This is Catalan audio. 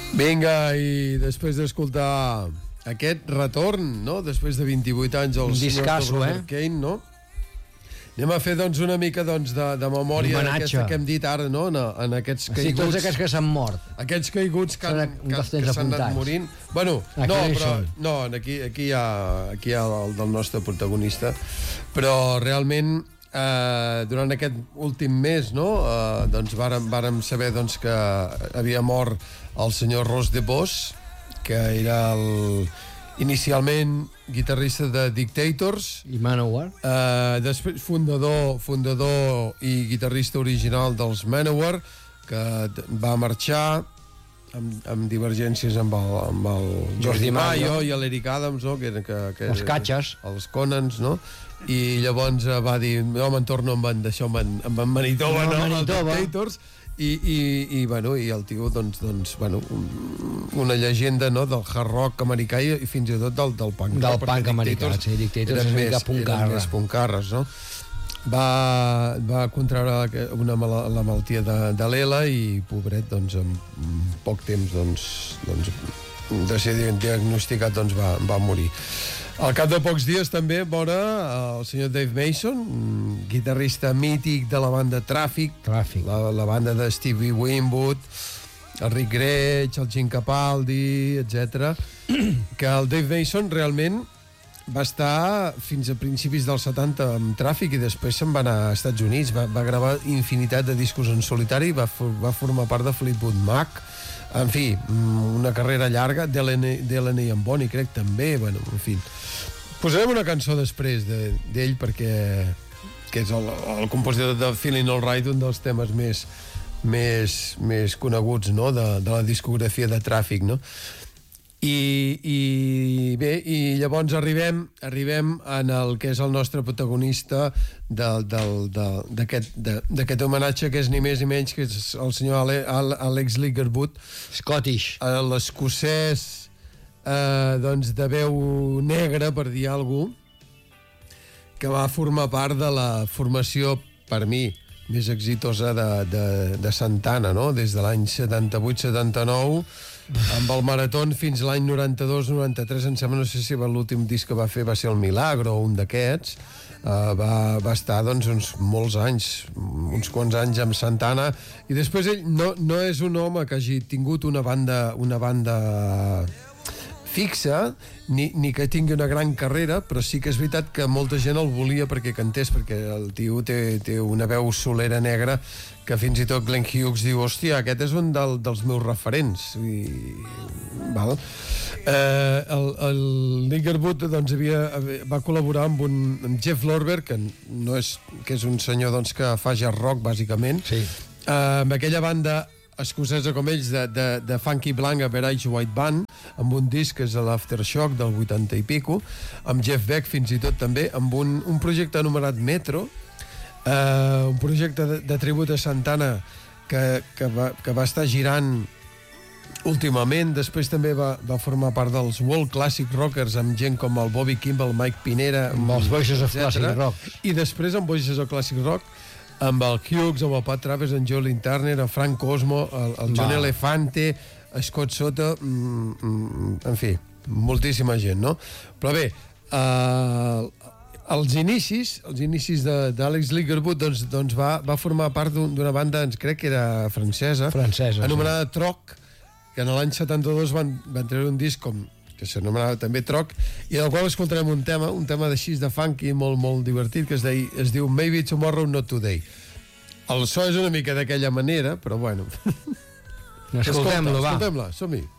Vinga, i després d'escoltar aquest retorn, no?, després de 28 anys al discasso, Kane, no?, anem a fer, doncs, una mica, doncs, de memòria aquesta que hem dit ara, no?, en aquests caiguts. Sí, tots aquests que s'han mort. Aquests caiguts que s'han anat morint. Bueno, aquí hi ha el del nostre protagonista, però realment durant aquest últim mes, no?, doncs vàrem saber, doncs, que havia mort el senyor Ross DeVos, que era inicialment guitarrista de Dictators i Manowar, després fundador i guitarrista original dels Manowar, que va marxar amb divergències amb el George DiMaggio i l'Eric Adams, no?, que els Catxes, els Conans, no?, i llavors va dir, no, me'n torno amb en Manitoba, no, els Dictators, i el tio, doncs, una llegenda, no?, del hard rock americà i fins i tot del punk. Del punk americà, sí, Dictators és eren més puncarres, no? Va contraure la malaltia de l'ELA i, pobret, doncs, en poc temps, de ser diagnosticat, doncs, va morir. Al cap de pocs dies també vora el senyor Dave Mason, guitarrista mític de la banda Tràfic. La banda de Stevie Winwood, el Rick Gretsch, el Gene Capaldi, etc. Que el Dave Mason realment va estar fins a principis dels 70 amb Tràfic i després se'n va anar als Estats Units, va gravar infinitat de discos en solitari, va formar part de Fleetwood Mac, en fi, una carrera llarga, d'Elena and Bonnie, crec, també, bueno, en fi. Posarem una cançó després d'ell perquè és el compositor de Feeling Alright, un dels temes més coneguts, no?, de la discografia de Tràfic, no? I llavors arribem en el que és el nostre protagonista d'aquest homenatge, que és ni més ni menys que és el senyor Alex Ligerwood, Scottish, l'escocès, doncs, de veu negra, per dir alguna cosa, que va formar part de la formació, per mi, més exitosa de Santana, no?, des de l'any 78-79 amb el Maratón fins l'any 92-93, em sembla, no sé si l'últim disc que va fer va ser el Milagro o un d'aquests. Va estar, doncs, uns molts anys, uns quants anys amb Santana, i després ell no és un home que hagi tingut una banda fixa, ni que tingui una gran carrera, però sí que és veritat que molta gent el volia perquè cantés, perquè el tio té una veu solera negra que fins i tot Glenn Hughes diu, hòstia, aquest és un dels meus referents. Val? El Ligerwood, doncs, va col·laborar amb Jeff Lorber, que és un senyor, doncs, que fa jazz rock, bàsicament, sí, amb aquella banda escocesa com ells de Funky Blanc, Average White Band, amb un disc que és l'Aftershock del 80 i pico, amb Jeff Beck fins i tot també, amb un projecte anomenat Metro, un projecte de tribut a Santana que va estar girant últimament. Després també va formar part dels World Classic Rockers amb gent com el Bobby Kimball, Mike Pinera, amb els Voices of Classic Rock, i després amb Voices of Classic Rock amb el Hughes, amb el Pat Travers, en Jolene Turner, el Frank Cosmo, el John Elefante, Scott Soto, en fi, moltíssima gent, no? Però bé, als inicis d'Alex Ligerwood, doncs va formar part d'una banda, crec que era francesa, anomenada Troc, que en l'any 72 van treure un disc que s'anomenava també Troc, i del qual escoltarem un tema d'així de funky molt, molt divertit, que es diu Maybe Tomorrow Not Today. El so és una mica d'aquella manera, però bueno. Escoltem-lo, va. Escoltem-la, som-hi.